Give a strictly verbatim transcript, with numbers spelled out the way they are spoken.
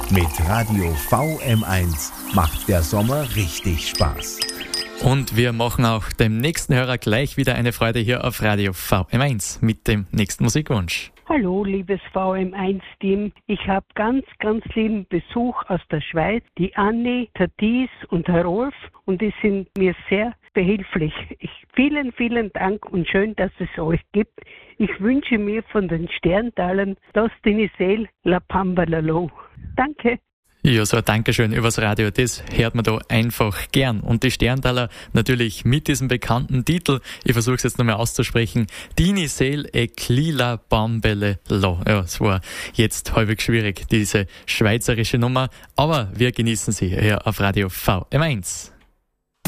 Mit Radio V M eins macht der Sommer richtig Spaß. Und wir machen auch dem nächsten Hörer gleich wieder eine Freude hier auf Radio V M eins mit dem nächsten Musikwunsch. Hallo, liebes V M eins Team. Ich habe ganz, ganz lieben Besuch aus der Schweiz. Die Anni, der Thies und der Rolf. Und die sind mir sehr behilflich. Ich, vielen, vielen Dank und schön, dass es euch gibt. Ich wünsche mir von den Sterntalern das Denisel La Pambalalo. Danke. Ja, so ein Dankeschön übers Radio, das hört man da einfach gern. Und die Sterntaler natürlich mit diesem bekannten Titel, ich versuche es jetzt nochmal auszusprechen, Dini Seel e Klila Bambele Lo. Ja, es war jetzt halbwegs schwierig, diese schweizerische Nummer, aber wir genießen sie hier auf Radio V M eins.